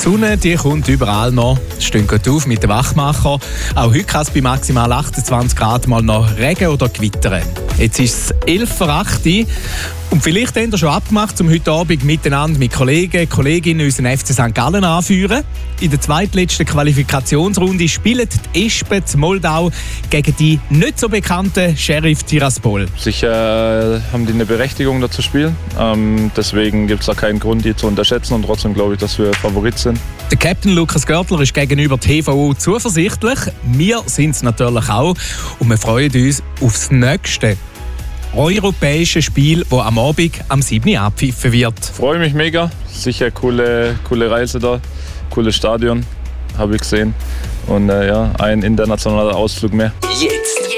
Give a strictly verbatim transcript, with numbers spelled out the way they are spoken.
Sonne, die kommt überall noch. Es steht gut auf mit den Wachmacher. Auch heute kann es bei maximal achtundzwanzig Grad mal noch Regen oder Gewittern. Jetzt ist es elf vor acht. Und vielleicht habt ihr schon abgemacht, um heute Abend miteinander mit Kollegen, Kolleginnen unseren F C Sankt Gallen anführen. In der zweitletzten Qualifikationsrunde spielen die Espen zu Moldau gegen die nicht so bekannten Sheriff Tiraspol. Sicher haben die eine Berechtigung, da zu spielen. Ähm, deswegen gibt es da keinen Grund, die zu unterschätzen. Und trotzdem glaube ich, dass wir Favorit sind. Der Captain Lukas Görtler ist gegenüber T V O zuversichtlich. Wir sind es natürlich auch. Und wir freuen uns aufs nächste europäische Spiel, das am Abend am siebten Uhr abpfiffen wird. Ich freue mich mega. Sicher coole, coole Reise da. Cooles Stadion, habe ich gesehen. Und äh, ja, ein internationaler Ausflug mehr. Jetzt